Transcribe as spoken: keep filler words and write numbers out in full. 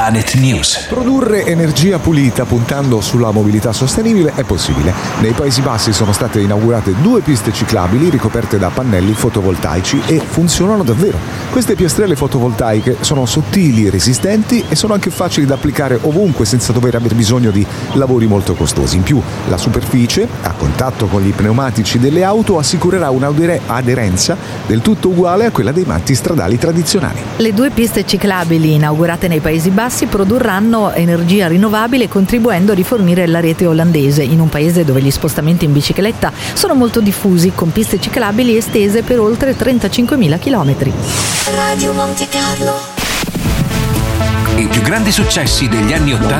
Planet News. Produrre energia pulita puntando sulla mobilità sostenibile è possibile. Nei Paesi Bassi sono state inaugurate due piste ciclabili ricoperte da pannelli fotovoltaici e funzionano davvero. Queste piastrelle fotovoltaiche sono sottili, resistenti e sono anche facili da applicare ovunque senza dover aver bisogno di lavori molto costosi. In più, la superficie, a contatto con gli pneumatici delle auto, assicurerà un'aderenza del tutto uguale a quella dei manti stradali tradizionali. Le due piste ciclabili inaugurate nei Paesi Bassi produrranno energia rinnovabile contribuendo a rifornire la rete olandese, in un paese dove gli spostamenti in bicicletta sono molto diffusi, con piste ciclabili estese per oltre trentacinquemila chilometri. Radio Monte Carlo. I più grandi successi degli anni ottanta